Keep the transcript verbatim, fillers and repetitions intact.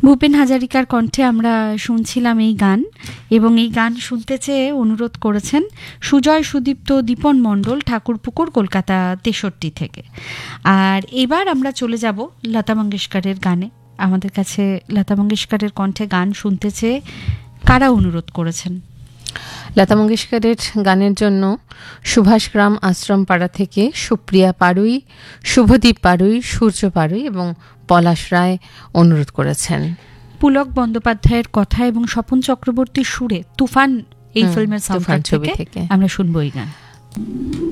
ভূপেন হাজারিকার কণ্ঠে আমরা শুনছিলাম এই গান, এবং এই গান শুনতে চেয়ে অনুরোধ করেছেন সুজয় সুদীপ্ত দীপন মণ্ডল, ঠাকুরপুকুর, কলকাতা তেষট্টি থেকে। আর এবার আমরা চলে যাব লতা মঙ্গেশকরের গানে। আমাদের কাছে লতা মঙ্গেশকরের কণ্ঠে গান শুনতে চেয়ে কারা অনুরোধ করেছেন? লতা মঙ্গেশকরের গানের জন্য সুভাষগ্রাম আশ্রম পাড়া থেকে সুপ্রিয়া পাড়ুই, শুভদীপ পাড়ুই, সূর্য পাড়ুই এবং পলাশ রায় অনুরোধ করেছেন। পুলক বন্দ্যোপাধ্যায়ের কথা এবং স্বপন চক্রবর্তীর সুরে তুফান এই ফিল্মের সাউন্ডট্র্যাক থেকে আমরা শুনবো এই গান।